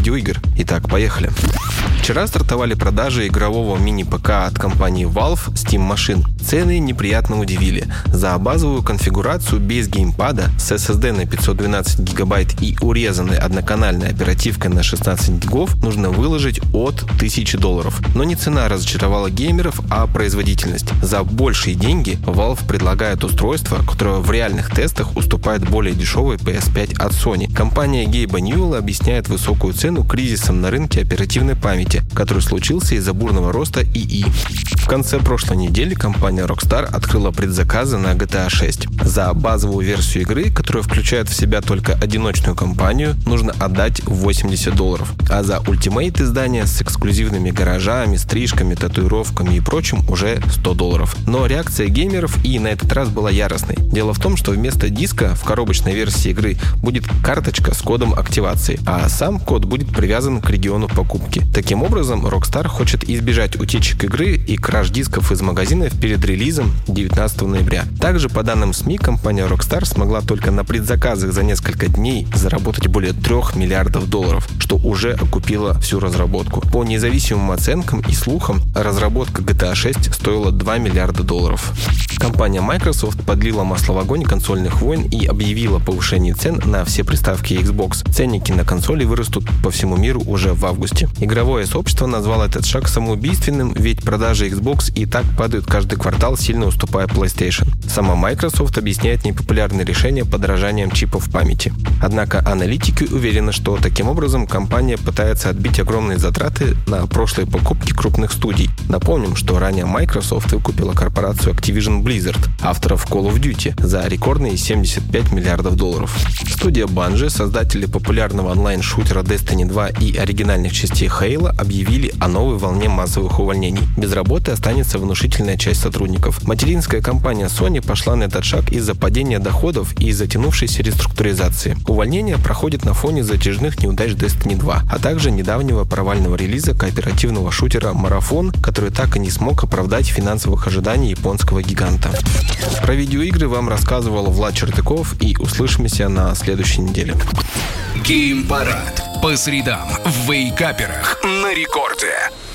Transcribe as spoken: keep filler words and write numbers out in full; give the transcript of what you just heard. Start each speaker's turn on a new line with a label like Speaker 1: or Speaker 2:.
Speaker 1: видеоигр. Итак, поехали. Вчера стартовали продажи игрового мини-ПК от компании Valve Steam Machine. Цены неприятно удивили. За базовую конфигурацию без геймпада с эс эс ди на пятьсот двенадцать гигабайт и урезанной одноканальной оперативкой на шестнадцать гигов нужно выложить от тысячи долларов. Но не цена разочаровала геймеров, а производительность. За большие деньги Valve предлагает устройство, которое в реальных тестах уступает более дешевой пи эс пять от Sony. Компания Гейба Ньюэлла объясняет высокую цену кризисом на рынке оперативной памяти, который случился из-за бурного роста ИИ. В конце прошлой недели компания Rockstar открыла предзаказы на джи ти эй шесть. За базовую версию игры, которая включает в себя только одиночную кампанию, нужно отдать восемьдесят долларов. А за Ultimate издание с эксклюзивными гаражами, стрижками, татуировками и прочим уже сто долларов. Но реакция геймеров и на этот раз была яростной. Дело в том, что вместо диска в коробочной версии игры будет карточка с кодом активации, а сам код будет привязан к региону покупки. Таким образом, Rockstar хочет избежать утечек игры и краж дисков из магазинов перед релизом девятнадцатого ноября. Также, по данным СМИ, компания Rockstar смогла только на предзаказах за несколько дней заработать более трех миллиардов долларов, что уже окупило всю разработку. По независимым оценкам и слухам, разработка джи ти эй шесть стоила два миллиарда долларов. Компания Microsoft подлила масло в огонь консольных войн и объявила повышение цен на все приставки Xbox. Ценники на консоли вырастут по всему миру уже в августе. Игровое сообщество назвало этот шаг самоубийственным, ведь продажи Xbox и так падают каждый квартал, сильно уступая PlayStation. Сама Microsoft объясняет непопулярное решение подорожанием чипов памяти. Однако аналитики уверены, что таким образом компания пытается отбить огромные затраты на прошлые покупки крупных студий. Напомним, что ранее Microsoft выкупила корпорацию Activision Blizzard, авторов Call of Duty, за рекордные семьдесят пять миллиардов долларов. Студия Bungie, создатели популярного онлайн-шутера Destiny два и оригинальных частей Halo, объявили о новой волне массовых увольнений. Без работы останется внушительная часть сотрудников. Материнская компания Sony пошла на этот шаг из-за падения доходов и затянувшейся реструктуризации. Увольнения проходят на фоне затяжных неудач Destiny два, а также недавнего провального релиза кооперативного шутера Marathon, который так и не смог оправдать финансовых ожиданий японского гиганта. Про видеоигры вам рассказывал Влад Чертыков, и услышимся на следующей неделе.
Speaker 2: Геймпарад по средам в Вейкаперах на рекорде.